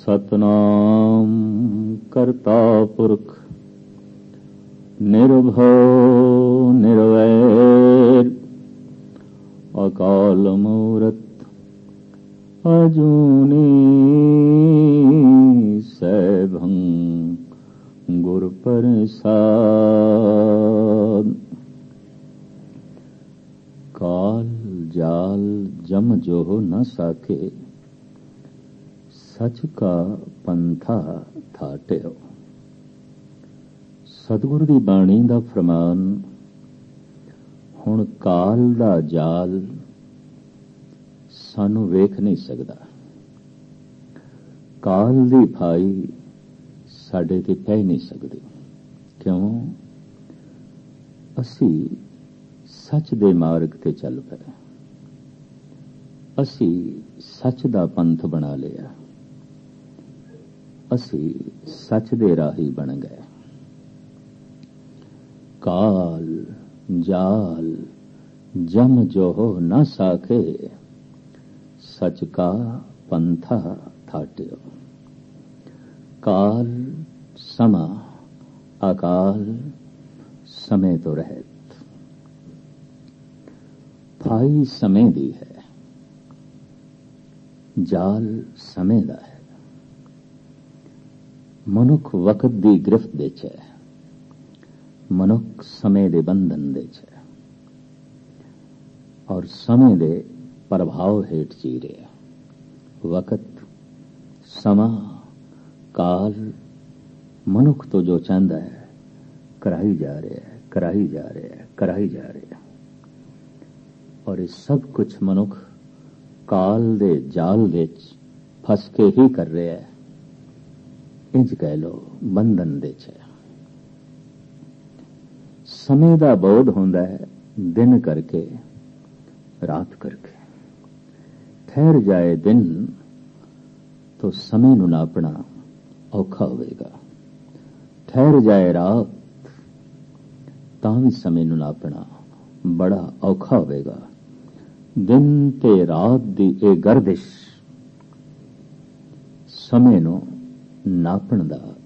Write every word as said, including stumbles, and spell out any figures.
ਸਤਨਾਮ ਕਰਤਾ ਪੁਰਖ ਨਿਰਭਉ ਨਿਰਵੈਰ ਅਕਾਲ ਮੂਰਤ ਅਜੂਨੀ ਸੈਭੰ ਗੁਰ ਪ੍ਰਸਾਦ। ਕਾਲ ਜਾਲ ਜਮ ਜੋ ਨ ਸਾਕੇ ਸਚ ਕਾ ਪੰਥਾ ਥਾਟਿਓ। ਸਤਿਗੁਰੂ ਦੀ ਬਾਣੀ ਦਾ ਫਰਮਾਨ, ਹੁਣ ਕਾਲ ਦਾ ਜਾਲ ਸਾਨੂੰ ਵੇਖ ਨਹੀਂ ਸਕਦਾ, ਕਾਲ ਦੀ ਫਾਈ ਸਾਡੇ ਤੇ ਪੈ ਨਹੀਂ ਸਕਦੀ। ਕਿਉਂ? ਅਸੀਂ ਸੱਚ ਦੇ ਮਾਰਗ ਤੇ ਚੱਲ ਪਏ, ਅਸੀਂ ਸੱਚ ਦਾ ਪੰਥ ਬਣਾ ਲਿਆ, ਅਸੀਂ ਸੱਚ ਦੇ ਰਾਹੀ ਬਣ ਗਏ। ਕਾਲ ਜਾਲ ਜਮ ਜੋ ਨ ਸਾਖੇ ਸਚ ਕਾ ਪੰਥਾ ਥਾਟਿਓ। ਕਾਲ ਸਮਾਂ, ਅਕਾਲ ਸਮੇਂ ਤੋਂ ਰਹਿਤ, ਫਾਈ ਸਮੇਂ ਦੀ ਹੈ, ਜਾਲ ਸਮੇਂ ਦਾ ਹੈ। ਮਨੁੱਖ ਵਕਤ ਦੀ ਗ੍ਰਿਫਤ ਦੇ ਚ ਹੈ, ਮਨੁੱਖ ਸਮੇਂ ਦੇ ਬੰਧਨ ਦੇ ਚ ਹੈ ਔਰ ਸਮੇਂ ਦੇ ਪ੍ਰਭਾਵ ਹੇਠ ਜੀ ਰਿਹਾ। ਵਕਤ, ਸਮਾਂ, ਕਾਲ ਮਨੁੱਖ ਤੋਂ ਜੋ ਚਾਹੁੰਦਾ ਹੈ ਕਰਾਈ ਜਾ ਰਿਹਾ ਹੈ, ਕਰਾਈ ਜਾ ਰਿਹਾ ਹੈ, ਕਰਾਈ ਜਾ ਰਿਹਾ ਹੈ। ਔਰ ਇਹ ਸਭ ਕੁਝ ਮਨੁੱਖ ਕਾਲ ਦੇ ਜਾਲ ਵਿੱਚ ਫਸ ਕੇ ਹੀ ਕਰ ਰਿਹਾ ਹੈ। ਇੰਜ ਕਹਿ ਲੋ, ਬੰਧਨ ਦੇ ਚ ਹੈ। ਸਮੇਂ ਦਾ ਬੋਧ ਹੁੰਦਾ ਹੈ ਦਿਨ ਕਰਕੇ, ਰਾਤ ਕਰਕੇ। ਠਹਿਰ ਜਾਏ ਦਿਨ तो ਸਮੇਂ ਨੂੰ ਨਾਪਣਾ ਔਖਾ ਹੋਵੇਗਾ, ਠਹਿਰ ਜਾਏ ਰਾਤ ਤਾਂ ਵੀ ਸਮੇਂ ਨੂੰ ਨਾਪਣਾ ਬੜਾ ਔਖਾ ਹੋਵੇਗਾ। ਦਿਨ ਤੇ ਰਾਤ ਦੀ ਇਹ ਗਰਦਿਸ਼ ਸਮੇਂ ਨੂੰ ਨਾਪਣ ਦਾ